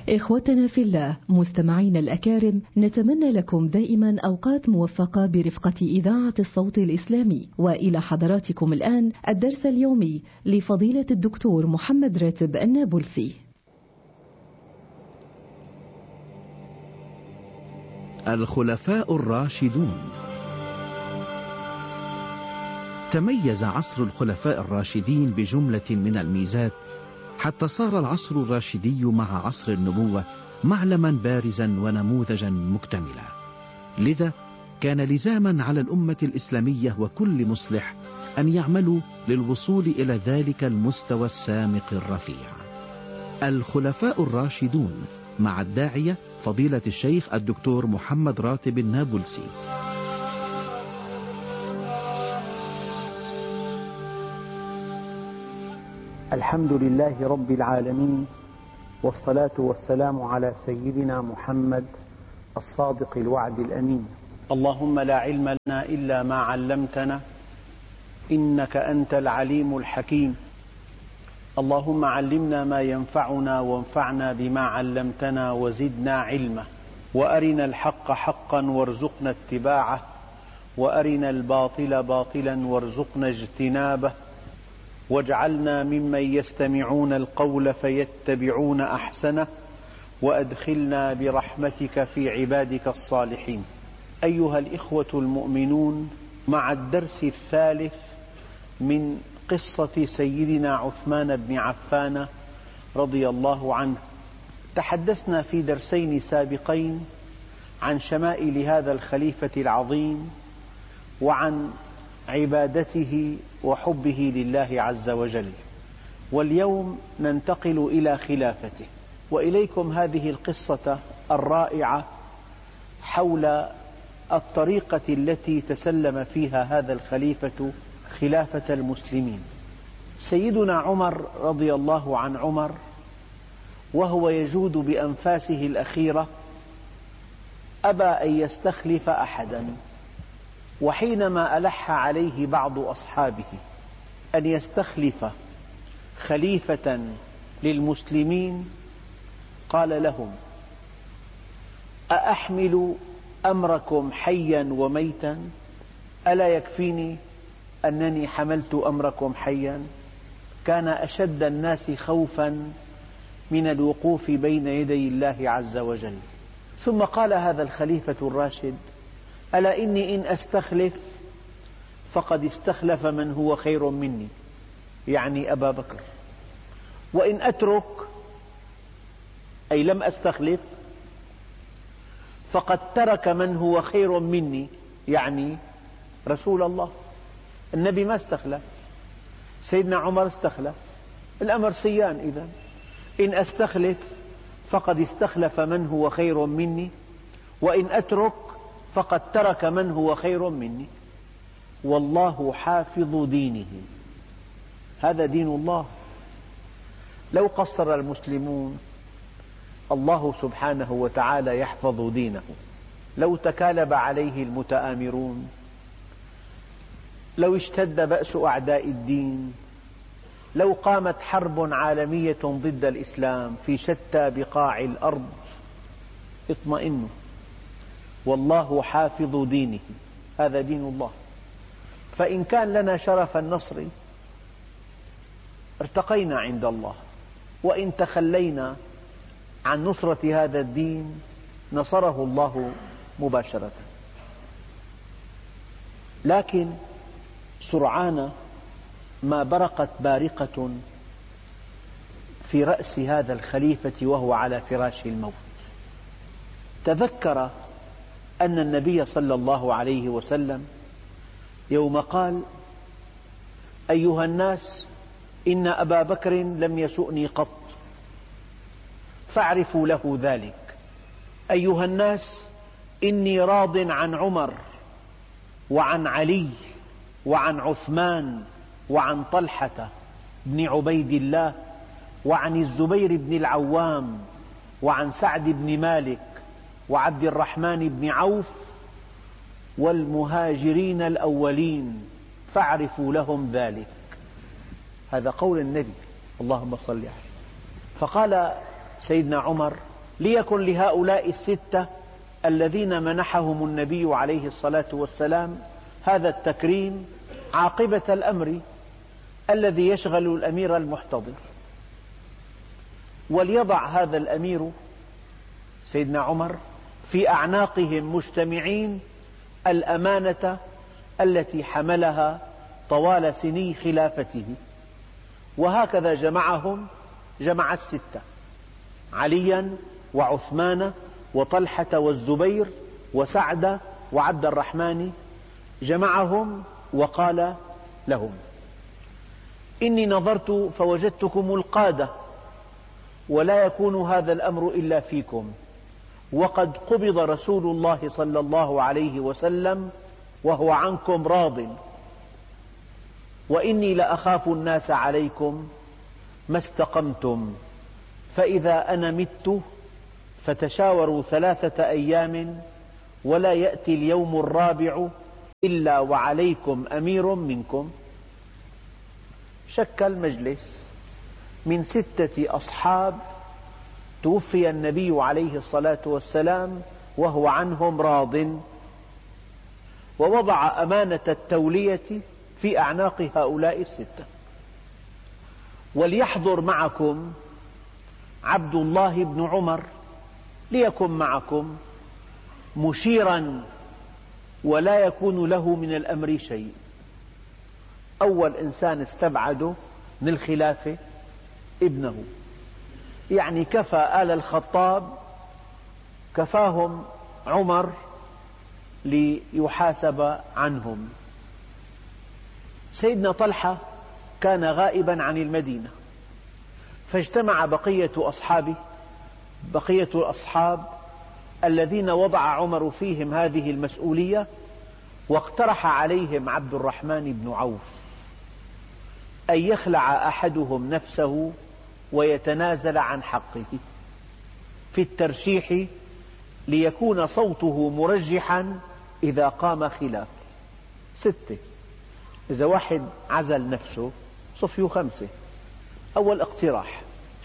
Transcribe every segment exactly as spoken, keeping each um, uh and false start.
إخوتنا في الله مستمعينا الأكارم، نتمنى لكم دائما أوقات موفقة برفقة إذاعة الصوت الإسلامي. وإلى حضراتكم الآن الدرس اليومي لفضيلة الدكتور محمد راتب النابلسي. الخلفاء الراشدون. تميز عصر الخلفاء الراشدين بجملة من الميزات، حتى صار العصر الراشدي مع عصر النبوة معلما بارزا ونموذجا مكتملا. لذا كان لزاما على الأمة الإسلامية وكل مصلح أن يعملوا للوصول إلى ذلك المستوى السامق الرفيع. الخلفاء الراشدون مع الداعية فضيلة الشيخ الدكتور محمد راتب النابلسي. الحمد لله رب العالمين، والصلاة والسلام على سيدنا محمد الصادق الوعد الأمين. اللهم لا علم لنا إلا ما علمتنا إنك أنت العليم الحكيم. اللهم علمنا ما ينفعنا وانفعنا بما علمتنا وزدنا علما، وأرنا الحق حقا وارزقنا اتباعه، وأرنا الباطل باطلا وارزقنا اجتنابه، واجعلنا ممن يستمعون القول فيتبعون أحسنه، وأدخلنا برحمتك في عبادك الصالحين. أيها الإخوة المؤمنون، مع الدرس الثالث من قصة سيدنا عثمان بن عفان رضي الله عنه. تحدثنا في درسين سابقين عن شمائل هذا الخليفة العظيم، وعن عبادته وحبه لله عز وجل، واليوم ننتقل إلى خلافته. وإليكم هذه القصة الرائعة حول الطريقة التي تسلم فيها هذا الخليفة خلافة المسلمين. سيدنا عمر رضي الله عن عمر وهو يجود بأنفاسه الأخيرة أبى أن يستخلف أحدا، وحينما ألح عليه بعض أصحابه أن يستخلف خليفة للمسلمين قال لهم: أأحمل أمركم حيا وميتا؟ ألا يكفيني أنني حملت أمركم حيا؟ كان أشد الناس خوفا من الوقوف بين يدي الله عز وجل. ثم قال هذا الخليفة الراشد: ألا إني إن أستخلف فقد استخلف من هو خير مني، يعني أبا بكر، وإن أترك أي لم أستخلف فقد ترك من هو خير مني، يعني رسول الله. النبي ما استخلف، سيدنا عمر استخلف. الأمر سيان. إذن إن أستخلف فقد استخلف من هو خير مني، وإن أترك فقد ترك من هو خير مني. والله حافظ دينه، هذا دين الله. لو قصر المسلمون الله سبحانه وتعالى يحفظ دينه. لو تكالب عليه المتآمرون، لو اشتد بأس أعداء الدين، لو قامت حرب عالمية ضد الإسلام في شتى بقاع الأرض، اطمئنوا، والله حافظ دينه، هذا دين الله. فإن كان لنا شرف النصر ارتقينا عند الله، وإن تخلينا عن نصرة هذا الدين نصره الله مباشرة. لكن سرعان ما برقت بارقة في رأس هذا الخليفة وهو على فراش الموت. تذكر أن النبي صلى الله عليه وسلم يوم قال: أيها الناس، إن أبا بكر لم يسؤني قط فاعرفوا له ذلك. أيها الناس، إني راض عن عمر وعن علي وعن عثمان وعن طلحة بن عبيد الله وعن الزبير بن العوام وعن سعد بن مالك وعبد الرحمن بن عوف والمهاجرين الأولين فاعرفوا لهم ذلك. هذا قول النبي، اللهم صل عليه. فقال سيدنا عمر: ليكن لهؤلاء الستة الذين منحهم النبي عليه الصلاة والسلام هذا التكريم عاقبة الأمر الذي يشغل الأمير المحتضر، وليضع هذا الأمير سيدنا عمر في أعناقهم مجتمعين الأمانة التي حملها طوال سني خلافته. وهكذا جمعهم، جمع الستة: عليا وعثمان وطلحة والزبير وسعد وعبد الرحمن، جمعهم وقال لهم: إني نظرت فوجدتكم القادة، ولا يكون هذا الأمر إلا فيكم، وقد قبض رسول الله صلى الله عليه وسلم وهو عنكم راض، وإني لأخاف الناس عليكم ما استقمتم، فإذا أنا مت فتشاوروا ثلاثة أيام، ولا يأتي اليوم الرابع إلا وعليكم أمير منكم. شكل مجلس من ستة أصحاب توفي النبي عليه الصلاة والسلام وهو عنهم راض، ووضع أمانة التولية في أعناق هؤلاء الستة. وليحضر معكم عبد الله بن عمر ليكن معكم مشيرا، ولا يكون له من الأمر شيء. أول إنسان استبعده من الخلافة ابنه، يعني كفى آل الخطاب، كفاهم عمر ليحاسب عنهم. سيدنا طلحة كان غائبا عن المدينة، فاجتمع بقية أصحابه بقية الأصحاب الذين وضع عمر فيهم هذه المسؤولية، واقترح عليهم عبد الرحمن بن عوف أن يخلع أحدهم نفسه ويتنازل عن حقه في الترشيح، ليكون صوته مرجحا إذا قام خلاف. ستة، إذا واحد عزل نفسه صفيوا خمسة. أول اقتراح: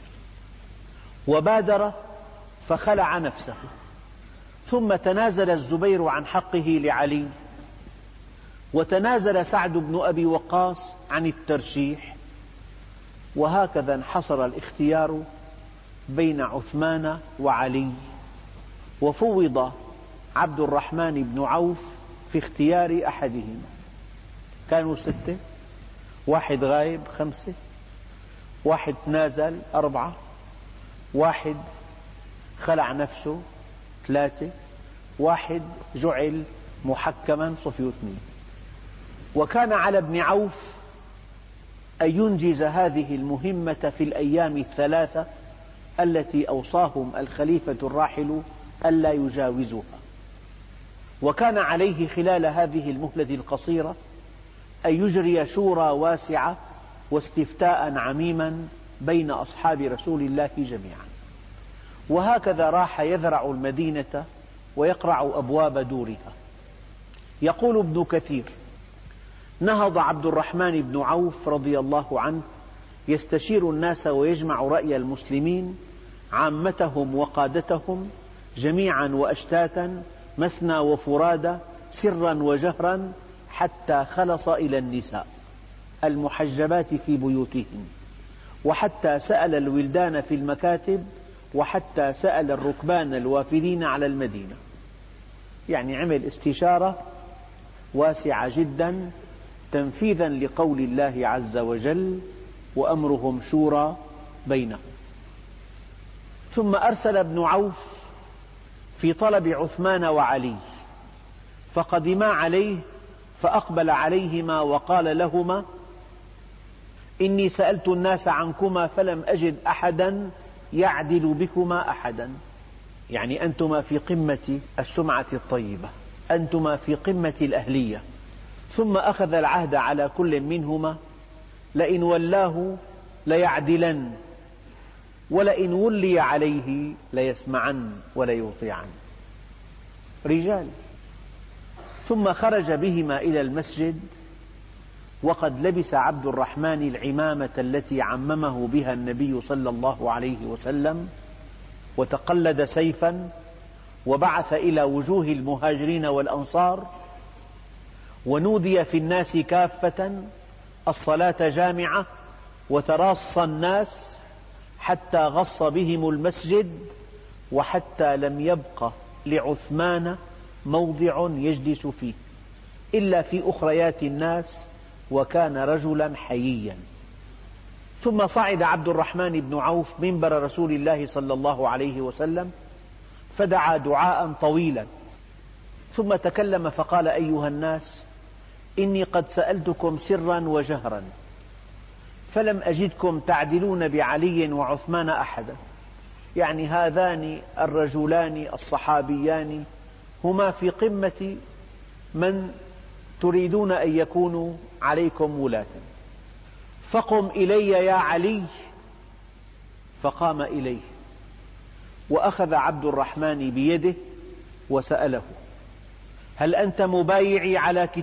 وبادر فخلع نفسه، ثم تنازل الزبير عن حقه لعلي، وتنازل سعد بن أبي وقاص عن الترشيح، وهكذا انحصر الاختيار بين عثمان وعلي، وفوض عبد الرحمن بن عوف في اختيار أحدهما. كانوا ستة، واحد غايب خمسة، واحد تنازل أربعة، واحد خلع نفسه ثلاثة، واحد جعل محكما صفيوا اثنين. وكان على ابن عوف أن ينجز هذه المهمة في الأيام الثلاثة التي أوصاهم الخليفة الراحل ألا يجاوزوها. وكان عليه خلال هذه المهلة القصيرة أن يجري شورى واسعة واستفتاء عميما بين أصحاب رسول الله جميعا. وهكذا راح يذرع المدينة ويقرع أبواب دورها. يقول ابن كثير: نهض عبد الرحمن بن عوف رضي الله عنه يستشير الناس ويجمع رأي المسلمين عامتهم وقادتهم جميعا وأشتاتا، مثنى وفرادى، سرا وجهرا، حتى خلص إلى النساء المحجبات في بيوتهن، وحتى سأل الولدان في المكاتب، وحتى سأل الركبان الوافدين على المدينة. يعني عمل استشارة واسعة جدا تنفيذا لقول الله عز وجل: وأمرهم شورى بينهم. ثم أرسل ابن عوف في طلب عثمان وعلي، فقدما عليه فأقبل عليهما وقال لهما: إني سألت الناس عنكما فلم أجد أحدا يعدل بكما أحدا. يعني أنتما في قمة السمعة الطيبة، أنتما في قمة الأهلية. ثم أخذ العهد على كل منهما: لئن ولاه ليعدلن، ولئن ولي عليه ليسمعن وليطيعن. رجال. ثم خرج بهما إلى المسجد، وقد لبس عبد الرحمن العمامة التي عممه بها النبي صلى الله عليه وسلم، وتقلد سيفا وبعث إلى وجوه المهاجرين والأنصار، ونودي في الناس كافة الصلاة جامعة، وتراص الناس حتى غص بهم المسجد، وحتى لم يبق لعثمان موضع يجلس فيه إلا في أخريات الناس، وكان رجلا حييا. ثم صعد عبد الرحمن بن عوف منبر رسول الله صلى الله عليه وسلم فدعا دعاء طويلا، ثم تكلم فقال: أيها الناس، إني قد سألتكم سرا وجهرا فلم أجدكم تعدلون بعلي وعثمان أحدا، يعني هذان الرجلان الصحابيان هما في قمة من تريدون أن يكونوا عليكم ولاة، فقم إلي يا علي. فقام إليه، وأخذ عبد الرحمن بيده وسأله: هل أنت مبايعي على كتاب